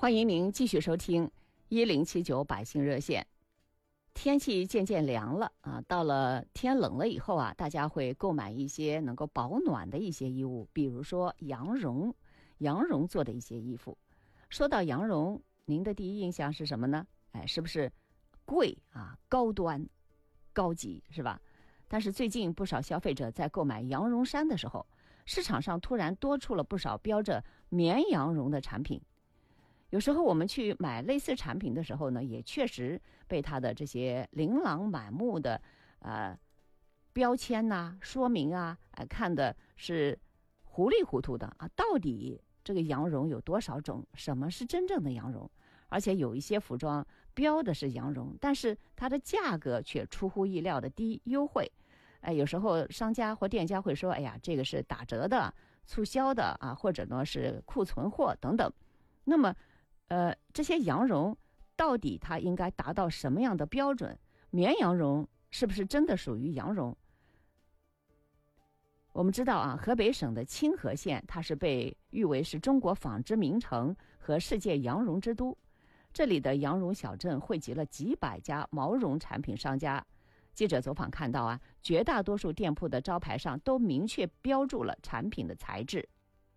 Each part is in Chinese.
欢迎您继续收听1079百姓热线。天气渐渐凉了啊，到了天冷了以后啊，大家会购买一些能够保暖的一些衣物，比如说羊绒做的一些衣服。说到羊绒，您的第一印象是什么呢？是不是贵啊、高端、高级，是吧？但是最近不少消费者在购买羊绒衫的时候，市场上突然多出了不少标着绵羊绒的产品。有时候我们去买类似产品的时候呢，也确实被它的这些琳琅满目的标签呐、说明啊，看的是糊里糊涂的啊。到底这个羊绒有多少种？什么是真正的羊绒？而且有一些服装标的是羊绒，但是它的价格却出乎意料的低、优惠。有时候商家或店家会说：“哎呀，这个是打折的、促销的啊，或者呢是库存货等等。”那么这些羊绒到底它应该达到什么样的标准？绵羊绒是不是真的属于羊绒？我们知道啊，河北省的清河县，它是被誉为是中国纺织名城和世界羊绒之都。这里的羊绒小镇汇集了几百家毛绒产品商家。记者走访看到啊，绝大多数店铺的招牌上都明确标注了产品的材质。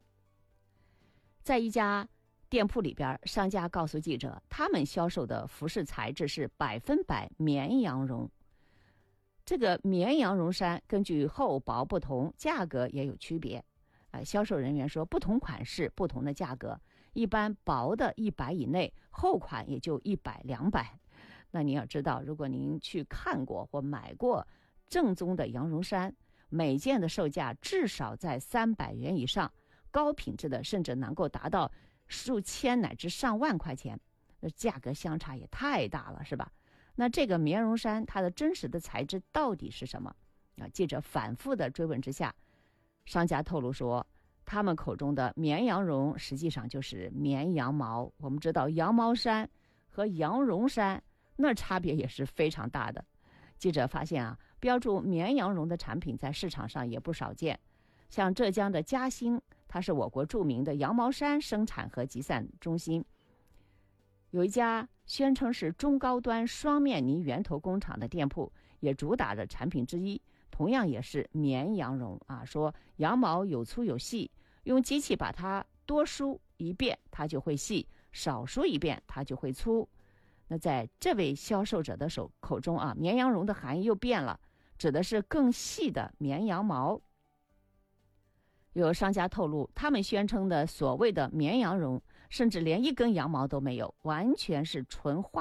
在一家店铺里边，商家告诉记者，他们销售的服饰材质是100%绵羊绒。这个绵羊绒衫根据厚薄不同，价格也有区别。销售人员说，不同款式不同的价格，一般薄的100以内，厚款也就100、200。那你要知道，如果您去看过或买过正宗的羊绒衫，每件的售价至少在300元以上，高品质的甚至能够达到数千乃至上万块钱，那价格相差也太大了，是吧？那这个绵绒衫它的真实的材质到底是什么？记者反复的追问之下，商家透露说，他们口中的绵羊绒实际上就是绵羊毛。我们知道羊毛衫和羊绒衫那差别也是非常大的。记者发现啊，标注绵羊绒的产品在市场上也不少见。像浙江的嘉兴，它是我国著名的羊毛衫生产和集散中心，有一家宣称是中高端双面呢源头工厂的店铺，也主打的产品之一，同样也是绵羊绒啊。说羊毛有粗有细，用机器把它多梳一遍它就会细，少梳一遍它就会粗。那在这位销售者的口中啊，绵羊绒的含义又变了，指的是更细的绵羊毛。有商家透露，他们宣称的所谓的绵羊绒，甚至连一根羊毛都没有，完全是纯化